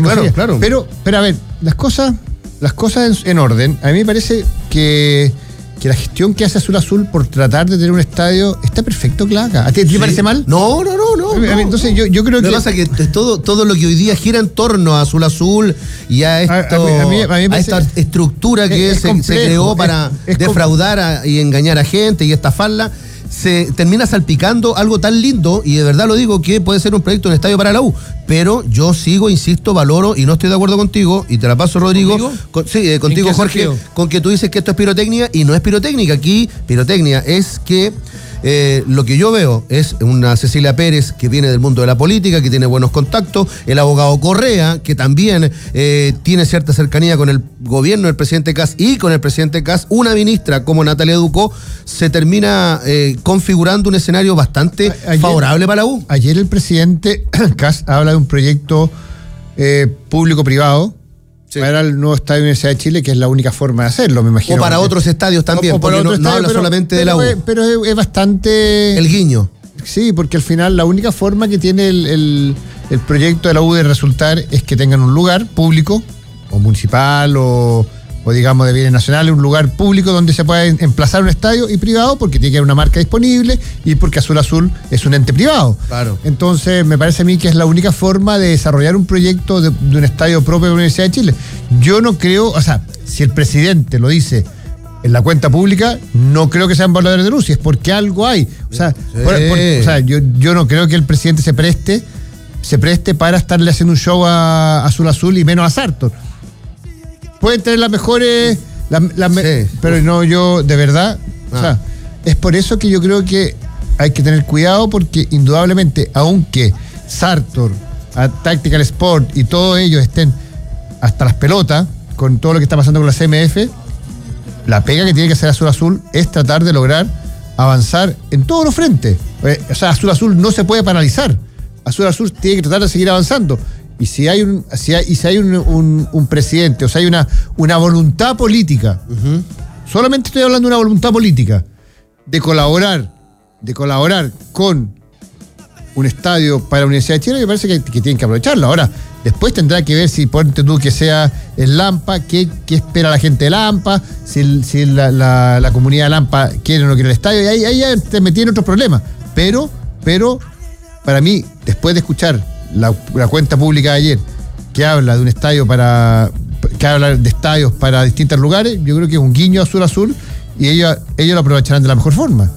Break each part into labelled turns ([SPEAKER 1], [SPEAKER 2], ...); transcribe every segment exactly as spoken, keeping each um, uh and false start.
[SPEAKER 1] claro,
[SPEAKER 2] sería.
[SPEAKER 1] claro.
[SPEAKER 2] Pero, pero a ver, las cosas, las cosas en, en orden. A mí me parece que, que la gestión que hace Azul Azul por tratar de tener un estadio está perfecto, Claca. ¿A ti te
[SPEAKER 1] Sí.
[SPEAKER 2] parece mal?
[SPEAKER 1] No, no, no, no.
[SPEAKER 2] A mí- a mí,
[SPEAKER 1] no,
[SPEAKER 2] entonces
[SPEAKER 1] no.
[SPEAKER 2] yo, yo creo
[SPEAKER 1] Lo
[SPEAKER 2] que.
[SPEAKER 1] que pasa es que todo, todo lo que hoy día gira en torno a Azul Azul y a, esto,
[SPEAKER 2] A- a mí- a mí- a mí me
[SPEAKER 1] a
[SPEAKER 2] parece-
[SPEAKER 1] esta estructura que
[SPEAKER 2] es- es
[SPEAKER 1] se,
[SPEAKER 2] complejo,
[SPEAKER 1] se creó
[SPEAKER 2] es-
[SPEAKER 1] para
[SPEAKER 2] es com-
[SPEAKER 1] defraudar a- y engañar a gente y estafarla, se termina salpicando algo tan lindo, y de verdad lo digo, que puede ser un proyecto de un estadio para la U. Pero yo sigo, insisto, valoro, y no estoy de acuerdo contigo, y te la paso, Rodrigo.
[SPEAKER 3] ¿Conmigo?
[SPEAKER 1] Con, sí, eh, contigo,
[SPEAKER 3] ¿En qué
[SPEAKER 1] Jorge,
[SPEAKER 3] sentido?
[SPEAKER 1] con que tú dices que esto es pirotecnia, y no es pirotecnia. Aquí, pirotecnia es que eh, lo que yo veo es una Cecilia Pérez que viene del mundo de la política, que tiene buenos contactos, el abogado Correa, que también eh, tiene cierta cercanía con el gobierno del presidente Kast y con el presidente Kast. Una ministra como Natalia Ducó se termina eh, configurando un escenario bastante
[SPEAKER 2] A- ayer-
[SPEAKER 1] favorable para la U.
[SPEAKER 2] Ayer el presidente Kast habla de un proyecto eh, público-privado
[SPEAKER 1] Sí.
[SPEAKER 2] para el nuevo estadio de la Universidad de Chile, que es la única forma de hacerlo, me imagino.
[SPEAKER 1] O para
[SPEAKER 2] Porque-
[SPEAKER 1] otros estadios también,
[SPEAKER 2] o- o para
[SPEAKER 1] porque no,
[SPEAKER 2] otro
[SPEAKER 1] no
[SPEAKER 2] estadio,
[SPEAKER 1] habla
[SPEAKER 2] pero-
[SPEAKER 1] solamente de
[SPEAKER 2] pero
[SPEAKER 1] la U.
[SPEAKER 2] es- pero es, es bastante.
[SPEAKER 1] El guiño.
[SPEAKER 2] Sí, porque al final la única forma que tiene el, el- el proyecto de la U de resultar es que tengan un lugar público, o municipal, o, o digamos de bienes nacionales, un lugar público donde se pueda emplazar un estadio, y privado porque tiene que haber una marca disponible y porque Azul Azul es un ente privado.
[SPEAKER 1] Claro.
[SPEAKER 2] Entonces me parece a mí que es la única forma de desarrollar un proyecto de, de un estadio propio de la Universidad de Chile. Yo no creo, o sea, si el presidente lo dice en la cuenta pública, no creo que sean voladores de luz, es porque algo hay. O sea,
[SPEAKER 1] Sí.
[SPEAKER 2] por- por- o sea, yo, yo no creo que el presidente se preste, se preste para estarle haciendo un show a Azul Azul y menos a Sartor. Pueden tener las mejores, las- las me-
[SPEAKER 1] Sí.
[SPEAKER 2] pero no, yo de verdad, o
[SPEAKER 1] Ah.
[SPEAKER 2] sea, es por eso que yo creo que hay que tener cuidado, porque indudablemente, aunque Sartor, a Tactical Sport y todos ellos estén hasta las pelotas con todo lo que está pasando con la C M F, la pega que tiene que hacer Azul Azul es tratar de lograr avanzar en todos los frentes. Eh, O sea, Azul Azul no se puede paralizar. Azul Azul tiene que tratar de seguir avanzando. Y si hay un, si hay, y si hay un, un- un presidente, o sea, hay una, una voluntad política, solamente estoy hablando de una voluntad política, de colaborar, de colaborar con un estadio para la Universidad de Chile, me parece que, que tienen que aprovecharlo. Ahora, después tendrá que ver si ponte tú que sea el Lampa, qué, qué espera la gente de Lampa, si, el- si la, la- la comunidad de Lampa quiere o no quiere el estadio, y ahí, ahí ya te metí en otros problemas. Pero, pero, para mí, después de escuchar la, la cuenta pública de ayer, que habla de un estadio para, que habla de estadios para distintos lugares, yo creo que es un guiño Azul Azul, y ellos, ellos lo aprovecharán de la mejor forma.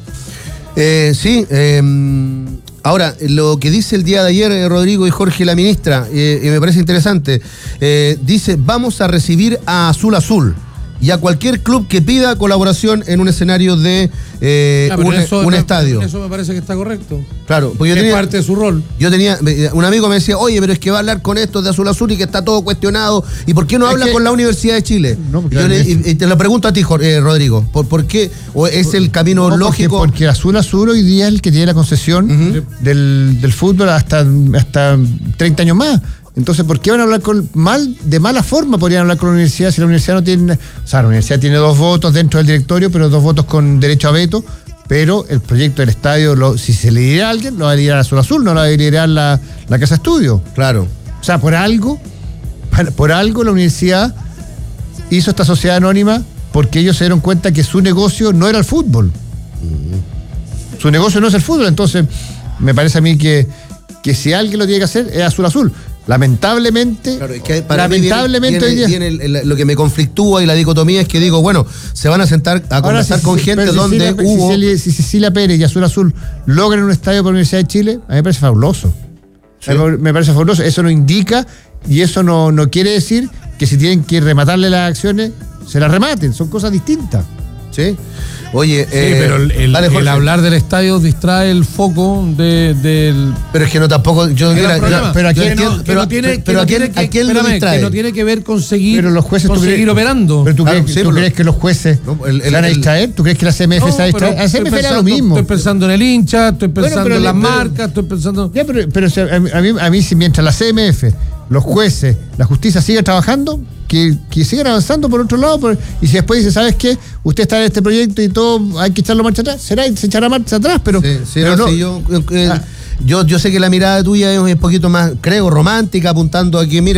[SPEAKER 1] Eh, sí, eh, ahora, lo que dice el día de ayer eh, Rodrigo y Jorge, la ministra, eh, eh, me parece interesante. Eh, dice, vamos a recibir a Azul Azul y a cualquier club que pida colaboración en un escenario de eh,
[SPEAKER 3] Ah, pero
[SPEAKER 1] un,
[SPEAKER 3] eso
[SPEAKER 1] un
[SPEAKER 3] me-
[SPEAKER 1] estadio.
[SPEAKER 3] Eso me parece que está correcto.
[SPEAKER 1] Claro, porque yo
[SPEAKER 3] Es
[SPEAKER 1] tenía,
[SPEAKER 3] parte de su rol.
[SPEAKER 1] yo tenía, un amigo me decía, oye, pero es que va a hablar con estos de Azul Azul y que está todo cuestionado, ¿y por qué no
[SPEAKER 2] Es
[SPEAKER 1] habla
[SPEAKER 2] que-
[SPEAKER 1] con la Universidad de Chile?
[SPEAKER 2] No, porque
[SPEAKER 1] Yo le-
[SPEAKER 2] es-
[SPEAKER 1] y, y te lo pregunto a ti, Jor- eh, Rodrigo, ¿por, por qué? ¿O es el camino
[SPEAKER 2] No, porque-
[SPEAKER 1] lógico?
[SPEAKER 2] Porque, Azul Azul hoy día es el que tiene la concesión
[SPEAKER 1] Ujú.
[SPEAKER 2] del, del fútbol hasta, hasta treinta años más. Entonces, ¿por qué van a hablar con mal, de mala forma podrían hablar con la universidad si la universidad no tiene, o sea, la universidad tiene dos votos dentro del directorio, pero dos votos con derecho a veto, pero el proyecto del estadio, lo, si se le diera a alguien, lo va a liderar Azul Azul, no lo va a liderar la, la Casa Estudio.
[SPEAKER 1] Claro.
[SPEAKER 2] O sea, por algo, por, por algo la universidad hizo esta sociedad anónima, porque ellos se dieron cuenta que su negocio no era el fútbol. Su negocio no es el fútbol, entonces me parece a mí que, que si alguien lo tiene que hacer es Azul Azul. Lamentablemente,
[SPEAKER 1] Claro, es que para mí
[SPEAKER 2] lamentablemente
[SPEAKER 1] viene-
[SPEAKER 2] hoy día.
[SPEAKER 1] viene el- el- lo que me conflictúa y la dicotomía es que digo, bueno, se van a sentar a
[SPEAKER 2] Ahora,
[SPEAKER 1] conversar
[SPEAKER 2] si-
[SPEAKER 1] con
[SPEAKER 2] si-
[SPEAKER 1] gente
[SPEAKER 2] pero si
[SPEAKER 1] donde
[SPEAKER 2] Cecilia-
[SPEAKER 1] hubo...
[SPEAKER 2] Si Cecilia, si Cecilia Pérez y Azul Azul logran un estadio para la Universidad de Chile, a mí me parece fabuloso.
[SPEAKER 1] Sí.
[SPEAKER 2] Me- Me parece fabuloso. Eso no indica y eso no, no quiere decir que si tienen que rematarle las acciones, se las rematen. Son cosas distintas.
[SPEAKER 1] ¿Sí? Oye,
[SPEAKER 3] Sí,
[SPEAKER 1] eh,
[SPEAKER 3] pero el, el-
[SPEAKER 1] dale,
[SPEAKER 3] el
[SPEAKER 1] Jorge.
[SPEAKER 3] hablar del estadio distrae el foco de, del.
[SPEAKER 1] Pero es que no tampoco... Yo,
[SPEAKER 3] Hay
[SPEAKER 1] mira,
[SPEAKER 3] un problema,
[SPEAKER 1] pero a
[SPEAKER 3] que
[SPEAKER 1] quién,
[SPEAKER 3] no-
[SPEAKER 1] entiendo-
[SPEAKER 3] que
[SPEAKER 1] pero,
[SPEAKER 3] no tiene- que
[SPEAKER 1] pero
[SPEAKER 3] no
[SPEAKER 1] a quién,
[SPEAKER 3] tiene que-
[SPEAKER 1] ¿a quién lo
[SPEAKER 3] espérame,
[SPEAKER 1] distrae?
[SPEAKER 3] que no tiene que ver conseguir,
[SPEAKER 2] Pero los jueces, ¿tú
[SPEAKER 3] conseguir
[SPEAKER 2] crees-
[SPEAKER 3] operando.
[SPEAKER 2] Pero tú,
[SPEAKER 1] Claro,
[SPEAKER 2] crees,
[SPEAKER 1] sí,
[SPEAKER 2] ¿tú
[SPEAKER 1] pero-
[SPEAKER 2] crees que los jueces
[SPEAKER 1] No, el- el-
[SPEAKER 2] se van a
[SPEAKER 1] el-
[SPEAKER 2] distraer? ¿Tú crees que la C M F
[SPEAKER 3] No,
[SPEAKER 2] se va a distraer?
[SPEAKER 3] pero
[SPEAKER 2] A la C M F
[SPEAKER 3] estoy
[SPEAKER 2] era lo
[SPEAKER 3] pensando-
[SPEAKER 2] mismo.
[SPEAKER 3] Estoy pensando en el hincha, estoy pensando
[SPEAKER 2] pero
[SPEAKER 3] en
[SPEAKER 2] le-
[SPEAKER 3] las
[SPEAKER 2] pero-
[SPEAKER 3] marcas, estoy pensando.
[SPEAKER 2] Ya, pero, pero si a, a mí, a mí si mientras la C M F, los jueces, la justicia siga trabajando, que, que sigan avanzando por otro lado, por- y si después dice, ¿sabes qué? Usted está en este proyecto y todo, hay que echarlo marcha atrás, será y se echará marcha atrás, pero,
[SPEAKER 1] Sí, sí,
[SPEAKER 2] pero
[SPEAKER 1] no,
[SPEAKER 2] no.
[SPEAKER 1] sí, yo, eh,
[SPEAKER 2] Ah.
[SPEAKER 1] yo, yo sé que la mirada tuya es un poquito más, creo, romántica, apuntando a que, mira,